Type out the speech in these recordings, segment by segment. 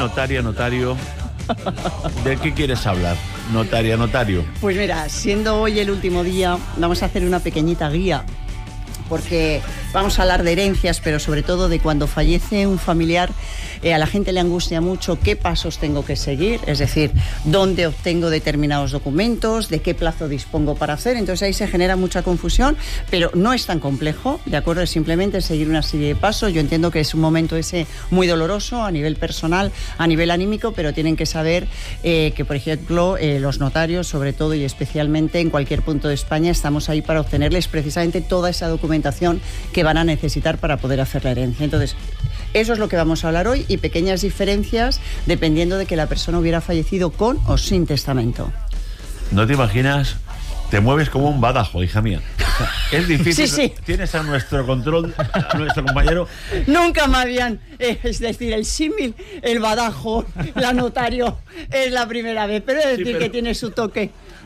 notaria, notario, ¿de qué quieres hablar? Notaria, notario. Pues mira, siendo hoy el último día, vamos a hacer una pequeñita guía, porque vamos a hablar de herencias, pero sobre todo de cuando fallece un familiar. A la gente le angustia mucho qué pasos tengo que seguir, es decir, dónde obtengo determinados documentos, de qué plazo dispongo para hacer. Entonces ahí se genera mucha confusión, pero no es tan complejo, ¿de acuerdo? Es simplemente seguir una serie de pasos. Yo entiendo que es un momento ese muy doloroso a nivel personal, a nivel anímico, pero tienen que saber que, por ejemplo, los notarios, sobre todo y especialmente en cualquier punto de España, estamos ahí para obtenerles precisamente toda esa documentación que van a necesitar para poder hacer la herencia. Entonces, eso es lo que vamos a hablar hoy, y pequeñas diferencias dependiendo de que la persona hubiera fallecido con o sin testamento. ¿No te imaginas? Te mueves como un badajo, hija mía. O sea, es difícil. Sí. Tienes a nuestro control, a nuestro compañero. Nunca me habían, es decir, el símil, el badajo, la notario, es la primera vez, pero es decir que tiene su toque.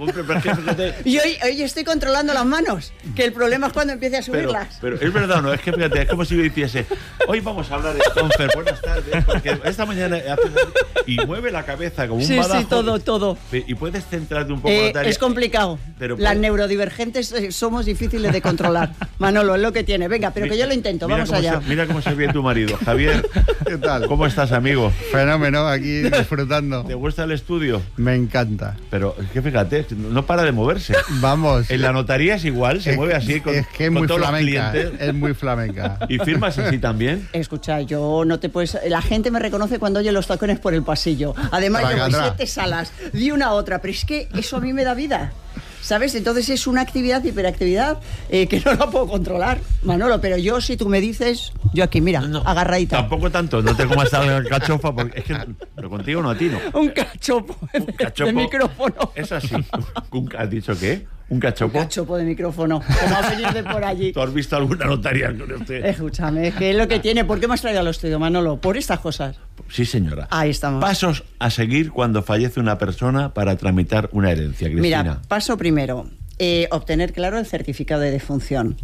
Y hoy estoy controlando las manos, que el problema es cuando empiece a subirlas. Pero es verdad, ¿no? Es que fíjate, es como si yo hiciese, hoy vamos a hablar de Confer, buenas tardes, porque esta mañana hace y mueve la cabeza como un badajo. Sí, todo. Y puedes centrarte un poco en la tarea. Es complicado. Pero las neurodivergentes somos difíciles de controlar. Manolo, es lo que tiene. Venga, pero que yo lo intento, vamos allá. Mira cómo se ve tu marido. Javier, ¿qué tal? ¿Cómo estás, amigo? Fenómeno, aquí disfrutando. ¿Te gusta el estudio? Me encanta. Pero es que fíjate, no para de moverse. Vamos. En la notaría es igual, se mueve así con, es que es con muy todos flamenca, los clientes. Es muy flamenca. ¿Y firmas así también? Escucha, yo no te puedes... La gente me reconoce cuando oye los tacones por el pasillo. Además, llevo 7 salas de una a otra, pero es que eso a mí me da vida, ¿sabes? Entonces es una actividad, hiperactividad, que no la puedo controlar, Manolo, pero yo, si tú me dices, yo aquí, mira, agarradita. Tampoco tanto, no te comas la cachofa, porque es que, pero contigo no, a ti no. Un cachopo de micrófono. Es así. ¿Has dicho qué? ¿Un cachopo? Un cachopo de micrófono, que va a venir de por allí. ¿Tú has visto alguna notaria con usted? Escúchame, ¿qué es lo que tiene? ¿Por qué me has traído al estudio, Manolo? ¿Por estas cosas? Sí, señora. Ahí estamos. Pasos a seguir cuando fallece una persona para tramitar una herencia, Cristina. Mira, paso primero. Obtener, claro, el certificado de defunción.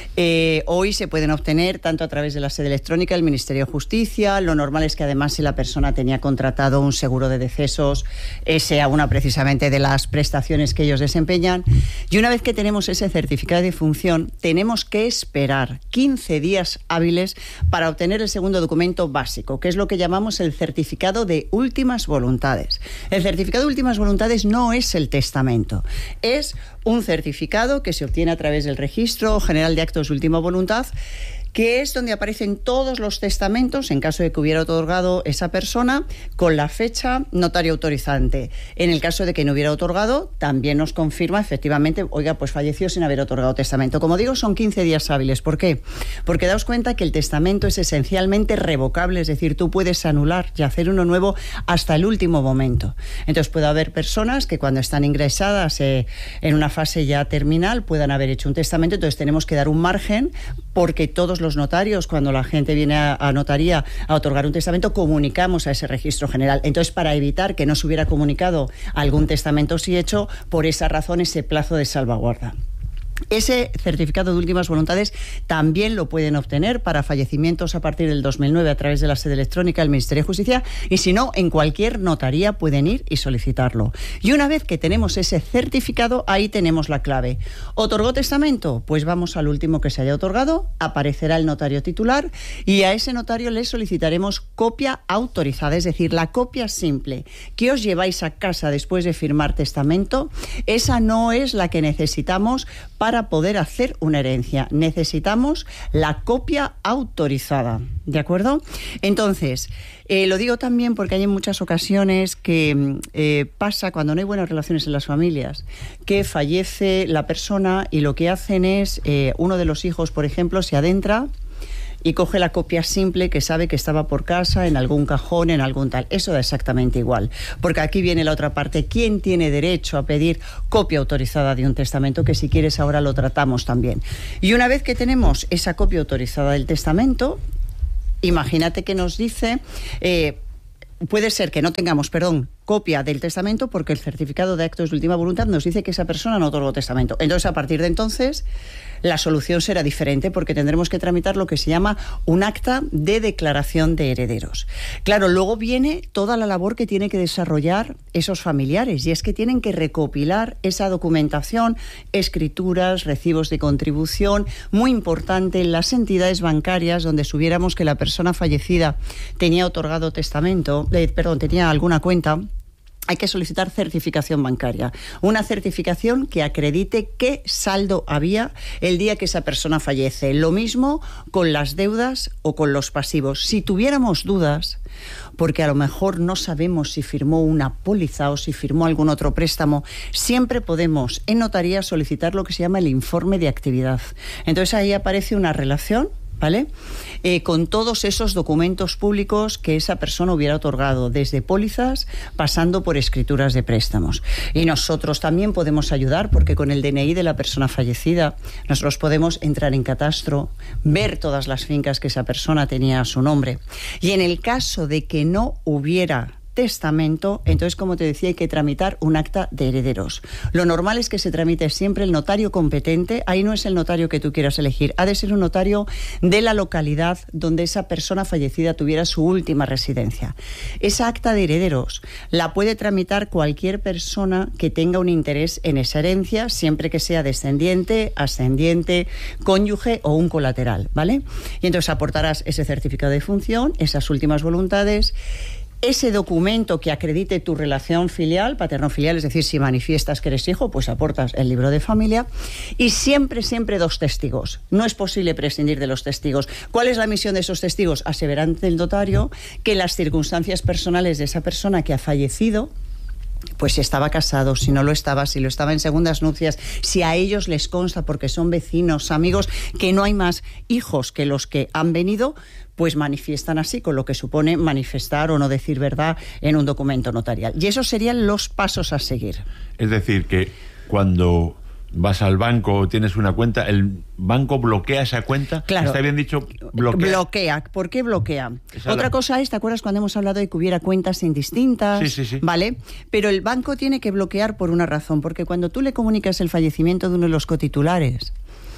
Hoy se pueden obtener tanto a través de la sede electrónica del Ministerio de Justicia. Lo normal es que además, si la persona tenía contratado un seguro de decesos, sea una precisamente de las prestaciones que ellos desempeñan. Y una vez que tenemos ese certificado de defunción, tenemos que esperar 15 días hábiles para obtener el segundo documento básico, que es lo que llamamos el certificado de últimas voluntades. El certificado de últimas voluntades no es el testamento, es un certificado que se obtiene a través del Registro General de Actos de Última Voluntad, que es donde aparecen todos los testamentos, en caso de que hubiera otorgado esa persona, con la fecha notario autorizante. En el caso de que no hubiera otorgado, también nos confirma efectivamente, oiga, pues falleció sin haber otorgado testamento. Como digo, son 15 días hábiles. ¿Por qué? Porque daos cuenta que el testamento es esencialmente revocable, es decir, tú puedes anular y hacer uno nuevo hasta el último momento. Entonces puede haber personas que cuando están ingresadas en una fase ya terminal puedan haber hecho un testamento, entonces tenemos que dar un margen, porque todos los notarios, cuando la gente viene a notaría a otorgar un testamento, comunicamos a ese registro general. Entonces, para evitar que no se hubiera comunicado algún testamento sí hecho, por esa razón ese plazo de salvaguarda. Ese certificado de últimas voluntades también lo pueden obtener para fallecimientos a partir del 2009 a través de la sede electrónica del Ministerio de Justicia, y si no, en cualquier notaría pueden ir y solicitarlo. Y una vez que tenemos ese certificado, ahí tenemos la clave. ¿Otorgó testamento? Pues vamos al último que se haya otorgado, aparecerá el notario titular y a ese notario le solicitaremos copia autorizada, es decir, la copia simple que os lleváis a casa después de firmar testamento. Esa no es la que necesitamos para poder hacer una herencia. Necesitamos la copia autorizada, ¿de acuerdo? Entonces, lo digo también porque hay en muchas ocasiones que pasa cuando no hay buenas relaciones en las familias, que fallece la persona y lo que hacen es, uno de los hijos, por ejemplo, se adentra y coge la copia simple que sabe que estaba por casa, en algún cajón, en algún tal. Eso da exactamente igual. Porque aquí viene la otra parte. ¿Quién tiene derecho a pedir copia autorizada de un testamento? Que si quieres ahora lo tratamos también. Y una vez que tenemos esa copia autorizada del testamento, imagínate que nos dice... puede ser que no tengamos, copia del testamento, porque el certificado de actos de última voluntad nos dice que esa persona no otorgó testamento. Entonces, a partir de entonces, la solución será diferente, porque tendremos que tramitar lo que se llama un acta de declaración de herederos. Claro, luego viene toda la labor que tiene que desarrollar esos familiares, y es que tienen que recopilar esa documentación, escrituras, recibos de contribución, muy importante en las entidades bancarias donde supiéramos que la persona fallecida tenía otorgado testamento, tenía alguna cuenta. Hay que solicitar certificación bancaria, una certificación que acredite qué saldo había el día que esa persona fallece. Lo mismo con las deudas o con los pasivos. Si tuviéramos dudas, porque a lo mejor no sabemos si firmó una póliza o si firmó algún otro préstamo, siempre podemos en notaría solicitar lo que se llama el informe de actividad. Entonces ahí aparece una relación, ¿vale? Con todos esos documentos públicos que esa persona hubiera otorgado, desde pólizas pasando por escrituras de préstamos. Y nosotros también podemos ayudar, porque con el DNI de la persona fallecida nosotros podemos entrar en catastro, ver todas las fincas que esa persona tenía a su nombre. Y en el caso de que no hubiera testamento, entonces, como te decía, hay que tramitar un acta de herederos. Lo normal es que se tramite siempre el notario competente. Ahí no es el notario que tú quieras elegir, ha de ser un notario de la localidad donde esa persona fallecida tuviera su última residencia. Esa acta de herederos la puede tramitar cualquier persona que tenga un interés en esa herencia, siempre que sea descendiente, ascendiente, cónyuge o un colateral, ¿vale? Y entonces aportarás ese certificado de función, esas últimas voluntades, ese documento que acredite tu relación filial, paterno-filial, es decir, si manifiestas que eres hijo, pues aportas el libro de familia, y siempre, siempre 2 testigos. No es posible prescindir de los testigos. ¿Cuál es la misión de esos testigos? Aseverar ante el notario que las circunstancias personales de esa persona que ha fallecido, pues si estaba casado, si no lo estaba, si lo estaba en segundas nupcias, si a ellos les consta, porque son vecinos, amigos, que no hay más hijos que los que han venido, pues manifiestan así, con lo que supone manifestar o no decir verdad en un documento notarial. Y esos serían los pasos a seguir. Es decir, que cuando vas al banco o tienes una cuenta, ¿el banco bloquea esa cuenta? Claro. ¿Está bien dicho? Bloquea. ¿Por qué bloquea? Otra cosa es, ¿te acuerdas cuando hemos hablado de que hubiera cuentas indistintas? Sí. ¿Vale? Pero el banco tiene que bloquear por una razón, porque cuando tú le comunicas el fallecimiento de uno de los cotitulares,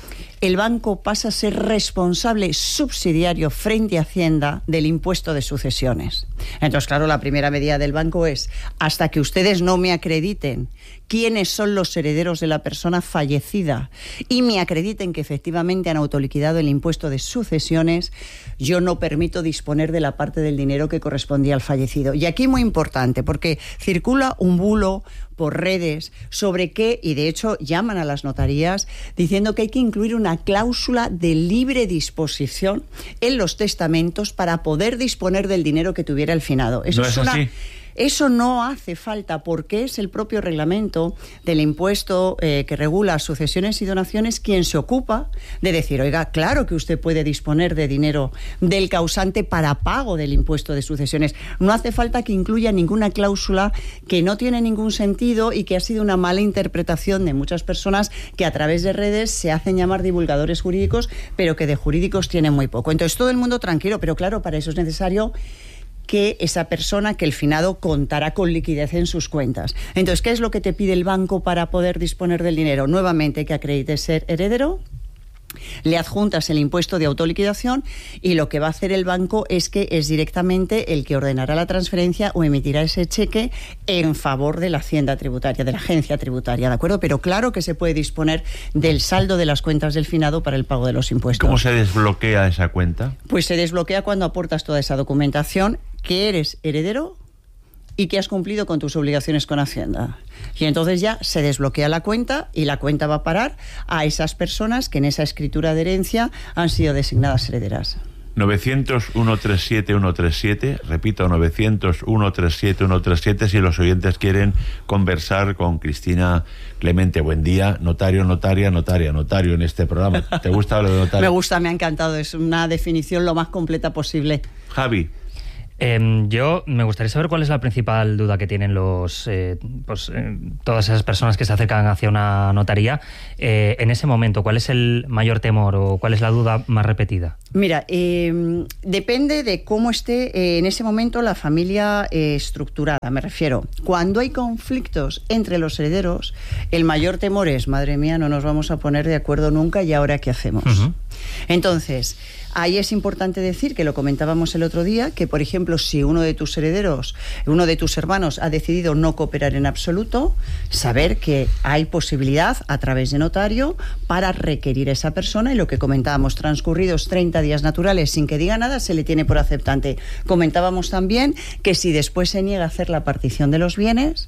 el banco pasa a ser responsable subsidiario frente a Hacienda del impuesto de sucesiones. Entonces, claro, la primera medida del banco es, hasta que ustedes no me acrediten quiénes son los herederos de la persona fallecida y me acrediten que efectivamente han autoliquidado el impuesto de sucesiones, yo no permito disponer de la parte del dinero que correspondía al fallecido. Y aquí muy importante, porque circula un bulo por redes sobre qué, y de hecho llaman a las notarías diciendo que hay que incluir una cláusula de libre disposición en los testamentos para poder disponer del dinero que tuviera el finado. Eso ¿no es así? Eso no hace falta, porque es el propio reglamento del impuesto que regula sucesiones y donaciones quien se ocupa de decir, oiga, claro que usted puede disponer de dinero del causante para pago del impuesto de sucesiones. No hace falta que incluya ninguna cláusula que no tiene ningún sentido y que ha sido una mala interpretación de muchas personas que a través de redes se hacen llamar divulgadores jurídicos, pero que de jurídicos tienen muy poco. Entonces todo el mundo tranquilo, pero claro, para eso es necesario que esa persona, que el finado, contará con liquidez en sus cuentas. Entonces, ¿qué es lo que te pide el banco para poder disponer del dinero? Nuevamente, que acredites ser heredero, le adjuntas el impuesto de autoliquidación y lo que va a hacer el banco es que es directamente el que ordenará la transferencia o emitirá ese cheque en favor de la Hacienda tributaria, de la agencia tributaria, ¿de acuerdo? Pero claro que se puede disponer del saldo de las cuentas del finado para el pago de los impuestos. ¿Cómo se desbloquea esa cuenta? Pues se desbloquea cuando aportas toda esa documentación, que eres heredero y que has cumplido con tus obligaciones con Hacienda. Y entonces ya se desbloquea la cuenta y la cuenta va a parar a esas personas que en esa escritura de herencia han sido designadas herederas. 900-137-137, repito, 900-137-137, si los oyentes quieren conversar con Cristina Clemente. Buen día, notario, notaria, notario en este programa. ¿Te gusta lo de notario? Me gusta, me ha encantado, es una definición lo más completa posible. Javi. Yo me gustaría saber cuál es la principal duda que tienen todas esas personas que se acercan hacia una notaría en ese momento. ¿Cuál es el mayor temor o cuál es la duda más repetida? Mira, depende de cómo esté en ese momento la familia estructurada. Me refiero, cuando hay conflictos entre los herederos, el mayor temor es, madre mía, no nos vamos a poner de acuerdo nunca y ahora ¿qué hacemos? Entonces, ahí es importante decir, que lo comentábamos el otro día, que por ejemplo, si uno de tus herederos, uno de tus hermanos ha decidido no cooperar en absoluto, saber que hay posibilidad a través de notario para requerir a esa persona, y lo que comentábamos, transcurridos 30 días naturales sin que diga nada, se le tiene por aceptante. Comentábamos también que si después se niega a hacer la partición de los bienes,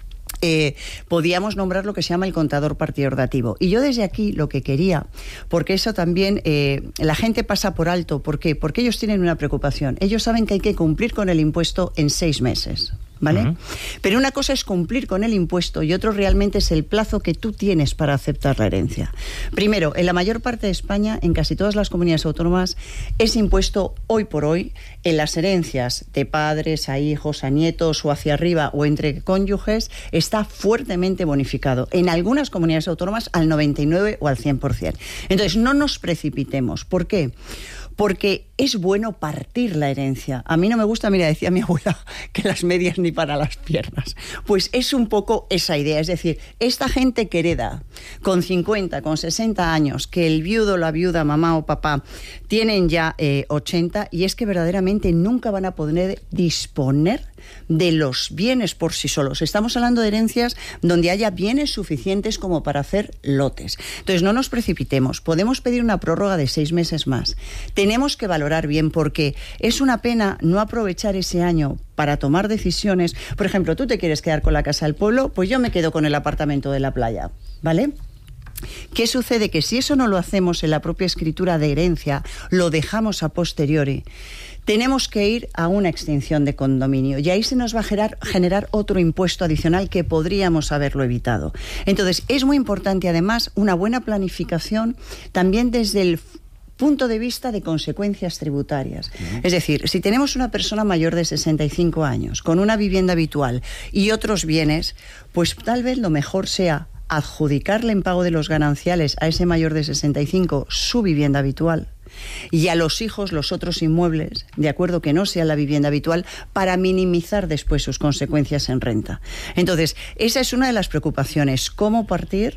podíamos nombrar lo que se llama el contador partidor dativo. Y yo desde aquí lo que quería, porque eso también la gente pasa por alto. ¿Por qué? Porque ellos tienen una preocupación. Ellos saben que hay que cumplir con el impuesto en 6 meses. ¿Vale? Pero una cosa es cumplir con el impuesto y otro realmente es el plazo que tú tienes para aceptar la herencia. Primero, en la mayor parte de España, en casi todas las comunidades autónomas, ese impuesto hoy por hoy, en las herencias de padres a hijos, a nietos o hacia arriba o entre cónyuges, está fuertemente bonificado. En algunas comunidades autónomas al 99 o al 100%. Entonces, no nos precipitemos. ¿Por qué? Porque es bueno partir la herencia. A mí no me gusta, mira, decía mi abuela, que las medias ni para las piernas. Pues es un poco esa idea. Es decir, esta gente que hereda con 50, con 60 años, que el viudo, la viuda, mamá o papá, tienen ya 80, y es que verdaderamente nunca van a poder disponer de los bienes por sí solos. Estamos hablando de herencias donde haya bienes suficientes como para hacer lotes. Entonces, no nos precipitemos. Podemos pedir una prórroga de 6 meses más. Tenemos que valorar bien, porque es una pena no aprovechar ese año para tomar decisiones. Por ejemplo, tú te quieres quedar con la casa del pueblo, pues yo me quedo con el apartamento de la playa, ¿vale? ¿Qué sucede? Que si eso no lo hacemos en la propia escritura de herencia, lo dejamos a posteriori, tenemos que ir a una extinción de condominio y ahí se nos va a generar otro impuesto adicional que podríamos haberlo evitado. Entonces, es muy importante además una buena planificación también desde el punto de vista de consecuencias tributarias. Es decir, si tenemos una persona mayor de 65 años con una vivienda habitual y otros bienes, pues tal vez lo mejor sea adjudicarle en pago de los gananciales a ese mayor de 65 su vivienda habitual y a los hijos los otros inmuebles, de acuerdo que no sea la vivienda habitual, para minimizar después sus consecuencias en renta. Entonces, esa es una de las preocupaciones. ¿Cómo partir?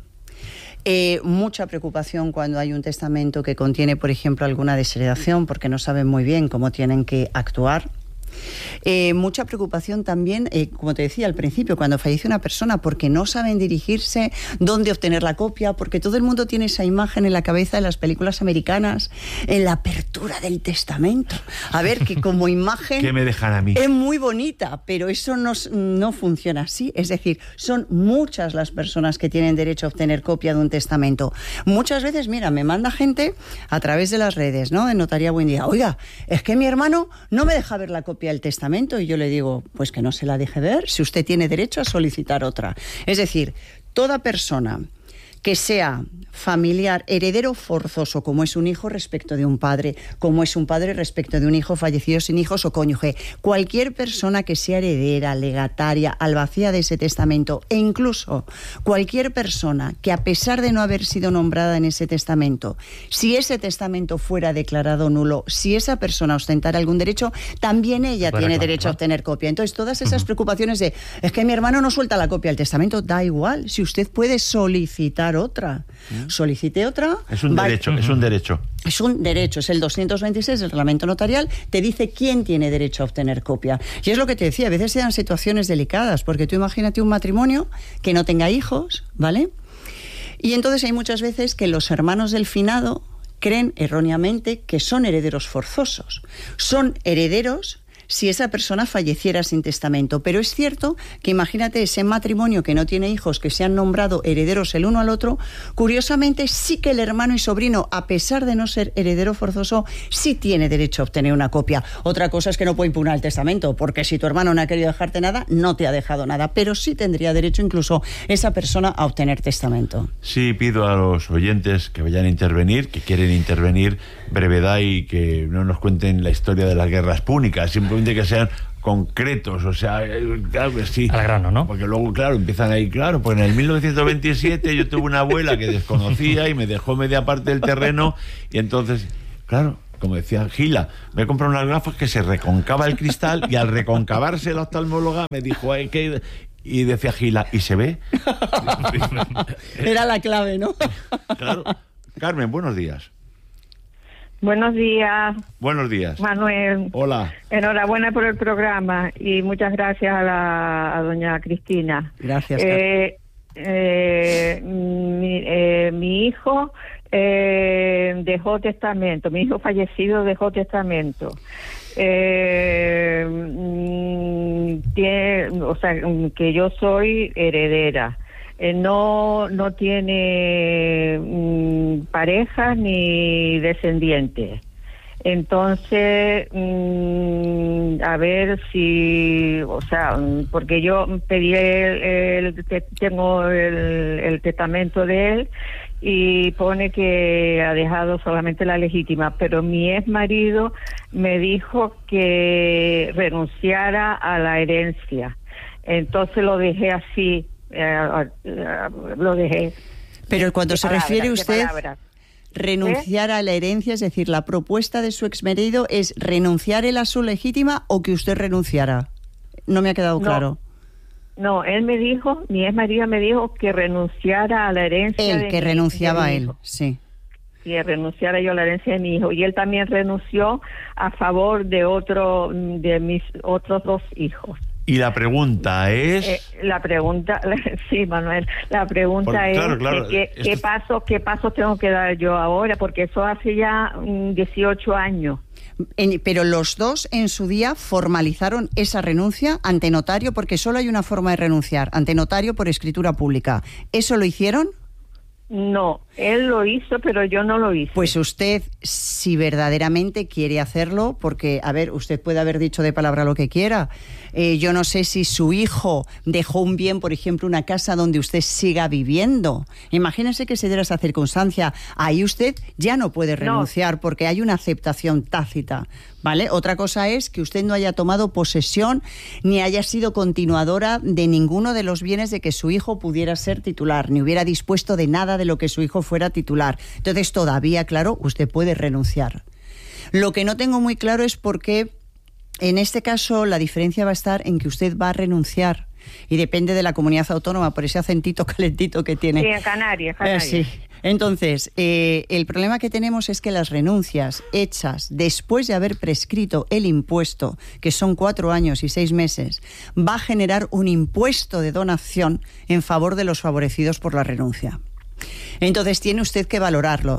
Mucha preocupación cuando hay un testamento que contiene, por ejemplo, alguna desheredación, porque no saben muy bien cómo tienen que actuar. Mucha preocupación también, como te decía al principio, cuando fallece una persona, porque no saben dirigirse, dónde obtener la copia, porque todo el mundo tiene esa imagen en la cabeza de las películas americanas, en la apertura del testamento. A ver, que como imagen ¿qué me dejan a mí? Es muy bonita, pero eso no funciona así. Es decir, son muchas las personas que tienen derecho a obtener copia de un testamento. Muchas veces, mira, me manda gente a través de las redes, ¿no?, de Notaría Buen Día: oiga, es que mi hermano no me deja ver la copia del testamento, y yo le digo, pues que no se la deje ver, si usted tiene derecho a solicitar otra. Es decir, toda persona que sea familiar, heredero forzoso, como es un hijo respecto de un padre, como es un padre respecto de un hijo fallecido sin hijos o cónyuge, cualquier persona que sea heredera, legataria, albacea de ese testamento, e incluso cualquier persona que, a pesar de no haber sido nombrada en ese testamento, si ese testamento fuera declarado nulo, si esa persona ostentara algún derecho, también ella tiene derecho a obtener copia. Entonces, todas esas preocupaciones de, es que mi hermano no suelta la copia del testamento, da igual, si usted puede solicitar otra. Solicite otra. Es un derecho, es un derecho. Es un derecho, es el 226 del reglamento notarial, te dice quién tiene derecho a obtener copia. Y es lo que te decía, a veces se dan situaciones delicadas, porque tú imagínate un matrimonio que no tenga hijos, ¿vale? Y entonces hay muchas veces que los hermanos del finado creen erróneamente que son herederos forzosos. Son herederos si esa persona falleciera sin testamento. Pero es cierto que imagínate ese matrimonio que no tiene hijos, que se han nombrado herederos el uno al otro, curiosamente sí que el hermano y sobrino, a pesar de no ser heredero forzoso, sí tiene derecho a obtener una copia. Otra cosa es que no puede impugnar el testamento, porque si tu hermano no ha querido dejarte nada, no te ha dejado nada, pero sí tendría derecho incluso esa persona a obtener testamento. Sí, pido a los oyentes que vayan a intervenir, que quieren intervenir, brevedad y que no nos cuenten la historia de las guerras púnicas. simplemente que sean concretos, o sea, claro que sí. Al grano, ¿no? Porque luego, claro, empiezan ahí, claro, pues en el 1927 yo tuve una abuela que desconocía y me dejó media parte del terreno, y entonces, claro, como decía Gila, me he comprado unas gafas que se reconcava el cristal, y al reconcavarse la oftalmóloga me dijo, que... Y decía Gila, ¿y se ve? Era la clave, ¿no? Claro. Carmen, buenos días. Buenos días. Buenos días. Manuel. Hola. Enhorabuena por el programa y muchas gracias a doña Cristina. Gracias. Mi hijo dejó testamento. Mi hijo fallecido dejó testamento. O sea, que yo soy heredera. No tiene pareja ni descendientes. Entonces, a ver si, o sea, porque yo pedí tengo el testamento de él y pone que ha dejado solamente la legítima, pero mi ex marido me dijo que renunciara a la herencia. Entonces lo dejé así, lo dejé. Pero cuando se refiere usted renunciar ¿Eh? a la herencia, es decir, la propuesta de su exmarido es renunciar él a su legítima o que usted renunciara. No me ha quedado claro. No, él me dijo, mi ex marido me dijo que renunciara a la herencia. Él, que renunciaba a él, sí. Y renunciara yo a la herencia de mi hijo. Y él también renunció a favor de mis otros 2 hijos. Y la pregunta es... Sí, Manuel, la pregunta es claro, ¿qué pasos tengo que dar yo ahora? Porque eso hace ya 18 años. Pero los dos en su día formalizaron esa renuncia ante notario, porque solo hay una forma de renunciar, ante notario por escritura pública. ¿Eso lo hicieron? No, él lo hizo, pero yo no lo hice. Pues usted, si verdaderamente quiere hacerlo, porque, a ver, usted puede haber dicho de palabra lo que quiera. Yo no sé si su hijo dejó un bien, por ejemplo, una casa donde usted siga viviendo. Imagínese que se diera esa circunstancia. Ahí usted ya no puede renunciar porque hay una aceptación tácita, ¿vale? Otra cosa es que usted no haya tomado posesión ni haya sido continuadora de ninguno de los bienes de que su hijo pudiera ser titular, ni hubiera dispuesto de nada de lo que su hijo fuera titular. Entonces, todavía, claro, usted puede renunciar. Lo que no tengo muy claro es por qué, en este caso, la diferencia va a estar en que usted va a renunciar. Y depende de la comunidad autónoma, por ese acentito calentito que tiene. Sí, en Canarias. Sí. Entonces, el problema que tenemos es que las renuncias hechas después de haber prescrito el impuesto, que son 4 años y 6 meses, va a generar un impuesto de donación en favor de los favorecidos por la renuncia. Entonces tiene usted que valorarlo.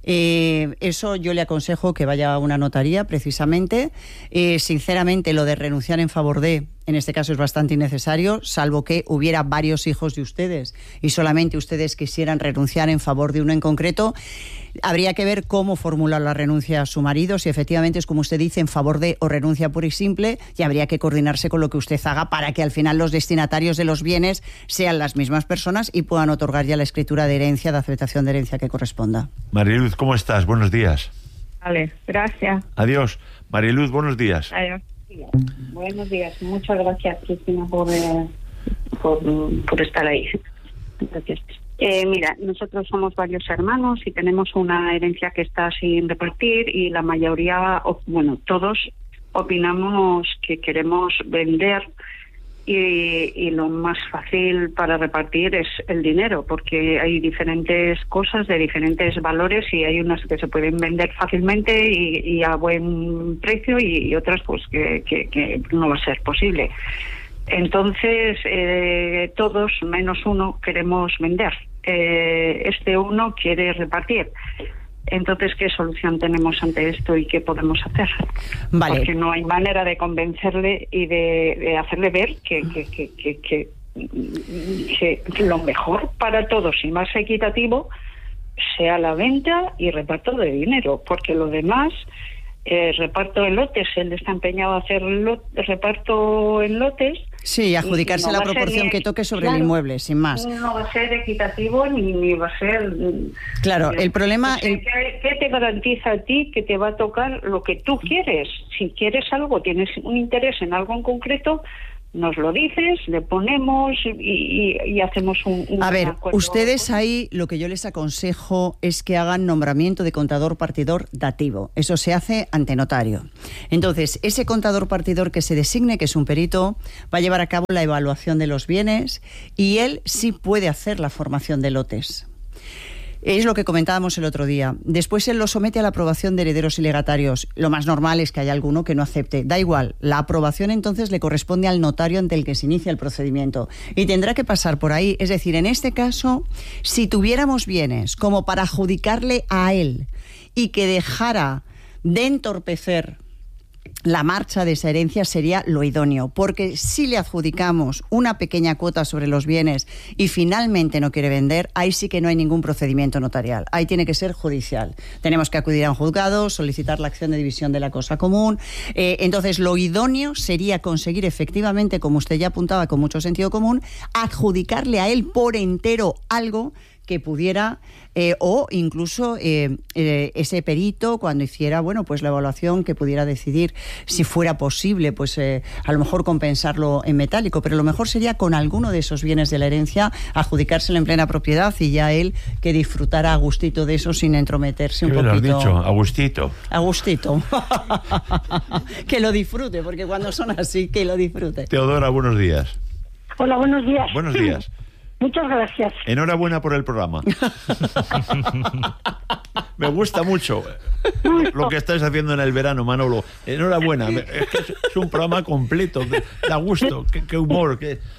Eso yo le aconsejo que vaya a una notaría, precisamente. Sinceramente, lo de renunciar en favor de, en este caso es bastante innecesario, salvo que hubiera varios hijos de ustedes y solamente ustedes quisieran renunciar en favor de uno en concreto. Habría que ver cómo formular la renuncia a su marido, si efectivamente es como usted dice, en favor de o renuncia pura y simple, y habría que coordinarse con lo que usted haga para que al final los destinatarios de los bienes sean las mismas personas y puedan otorgar ya la escritura de herencia, de aceptación de herencia que corresponda. Mariluz, ¿cómo estás? Buenos días. Vale, gracias. Adiós. Mariluz, buenos días. Adiós. Buenos días. Muchas gracias, Cristina, por estar ahí. Gracias. Mira, nosotros somos varios hermanos y tenemos una herencia que está sin repartir y la mayoría, todos opinamos que queremos vender y lo más fácil para repartir es el dinero, porque hay diferentes cosas de diferentes valores y hay unas que se pueden vender fácilmente y a buen precio y otras pues que no va a ser posible. Entonces, todos menos uno queremos vender. Este uno quiere repartir. Entonces, ¿qué solución tenemos ante esto y qué podemos hacer? Vale. Porque no hay manera de convencerle y de hacerle ver que lo mejor para todos y más equitativo sea la venta y reparto de dinero, porque lo demás reparto en lotes, él está empeñado a hacer reparto en lotes. Sí, adjudicarse no la va a ser proporción que toque sobre el inmueble, sin más. No va a ser equitativo ni va a ser... Claro, el problema... ¿Qué te garantiza a ti que te va a tocar lo que tú quieres? Si quieres algo, tienes un interés en algo en concreto, nos lo dices, le ponemos y hacemos un A ver, acuerdo. ustedes ahí lo que yo les aconsejo es que hagan nombramiento de contador partidor dativo. Eso se hace ante notario. Entonces, ese contador partidor que se designe, que es un perito, va a llevar a cabo la evaluación de los bienes y él sí puede hacer la formación de lotes. Es lo que comentábamos el otro día. Después él lo somete a la aprobación de herederos y legatarios. Lo más normal es que haya alguno que no acepte. Da igual. La aprobación entonces le corresponde al notario ante el que se inicia el procedimiento. Y tendrá que pasar por ahí. Es decir, en este caso, si tuviéramos bienes como para adjudicarle a él y que dejara de entorpecer la marcha de esa herencia, sería lo idóneo, porque si le adjudicamos una pequeña cuota sobre los bienes y finalmente no quiere vender, ahí sí que no hay ningún procedimiento notarial, ahí tiene que ser judicial. Tenemos que acudir a un juzgado, solicitar la acción de división de la cosa común. Entonces lo idóneo sería conseguir efectivamente, como usted ya apuntaba con mucho sentido común, adjudicarle a él por entero algo que pudiera, o incluso ese perito, cuando hiciera, bueno, pues la evaluación, que pudiera decidir si fuera posible, pues a lo mejor compensarlo en metálico, pero lo mejor sería con alguno de esos bienes de la herencia adjudicárselo en plena propiedad y ya él que disfrutara a gustito de eso sin entrometerse un poquito. ¿Qué lo has dicho? A gustito. A gustito. Que lo disfrute, porque cuando son así, que lo disfrute. Teodora, buenos días. Hola, buenos días. Buenos días. Muchas gracias. Enhorabuena por el programa. Me gusta mucho lo que estáis haciendo en el verano, Manolo. Enhorabuena. Es que es un programa completo. Da gusto. Qué humor.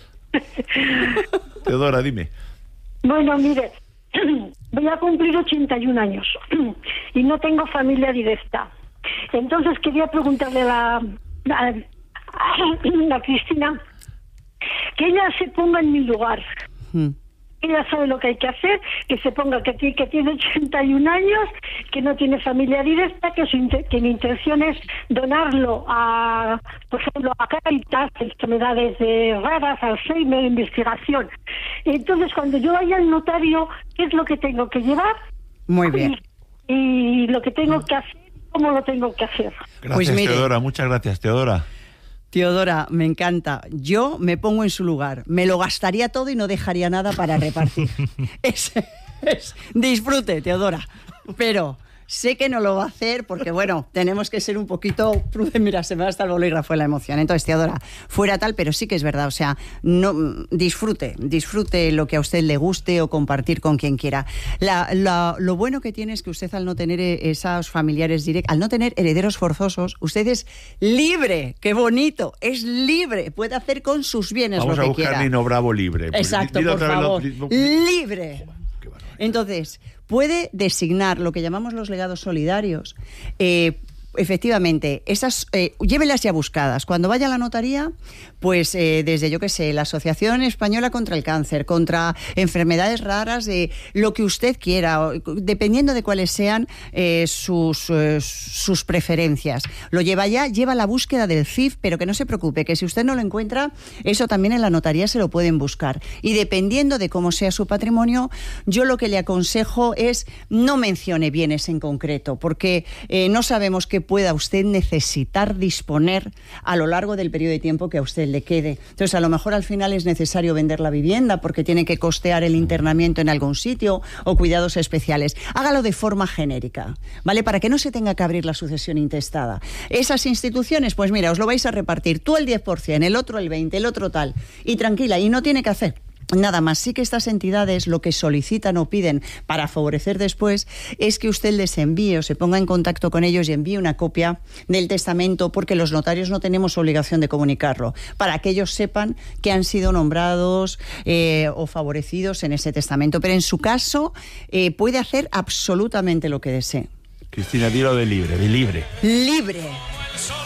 Teodora, dime. Bueno, mire, voy a cumplir 81 años y no tengo familia directa. Entonces quería preguntarle a Cristina que ella se ponga en mi lugar. Ella sabe lo que hay que hacer, que se ponga que tiene 81 años, que no tiene familia directa, que mi intención es donarlo a, por ejemplo, a Cáritas, enfermedades raras, Alzheimer, investigación. Entonces, cuando yo vaya al notario, ¿qué es lo que tengo que llevar? Muy bien. Y lo que tengo que hacer, ¿cómo lo tengo que hacer? Gracias, Pues mire, Teodora. Muchas gracias, Teodora. Teodora, me encanta. Yo me pongo en su lugar. Me lo gastaría todo y no dejaría nada para repartir. Disfrute, Teodora. Pero sé que no lo va a hacer porque, bueno, tenemos que ser un poquito prudentes. Mira, se me va hasta el bolígrafo de la emoción. Entonces, Teodora, fuera tal, pero sí que es verdad. O sea, no, disfrute lo que a usted le guste o compartir con quien quiera. Lo bueno que tiene es que usted, al no tener esos familiares directos, al no tener herederos forzosos, usted es libre. ¡Qué bonito! Es libre. Puede hacer con sus bienes Vamos lo que a buscar quiera. Nino Bravo libre. Exacto, Dilo por otra vez favor. Libre. Qué barbaridad. Entonces, puede designar lo que llamamos los legados solidarios. Efectivamente, esas llévelas ya buscadas. Cuando vaya a la notaría, pues desde, yo qué sé, la Asociación Española contra el Cáncer, contra enfermedades raras, lo que usted quiera, dependiendo de cuáles sean sus preferencias. Lo lleva ya, lleva la búsqueda del CIF, pero que no se preocupe, que si usted no lo encuentra, eso también en la notaría se lo pueden buscar. Y dependiendo de cómo sea su patrimonio, yo lo que le aconsejo es no mencione bienes en concreto, porque no sabemos qué pueda usted necesitar disponer a lo largo del periodo de tiempo que a usted le quede. Entonces, a lo mejor al final es necesario vender la vivienda porque tiene que costear el internamiento en algún sitio o cuidados especiales. Hágalo de forma genérica, ¿vale? Para que no se tenga que abrir la sucesión intestada. Esas instituciones, pues mira, os lo vais a repartir, tú el 10%, el otro el 20%, el otro tal, y tranquila, y no tiene que hacer nada más. Sí que estas entidades lo que solicitan o piden para favorecer después es que usted les envíe o se ponga en contacto con ellos y envíe una copia del testamento, porque los notarios no tenemos obligación de comunicarlo, para que ellos sepan que han sido nombrados o favorecidos en ese testamento. Pero en su caso puede hacer absolutamente lo que desee. Cristina, dilo de libre, de libre. Libre.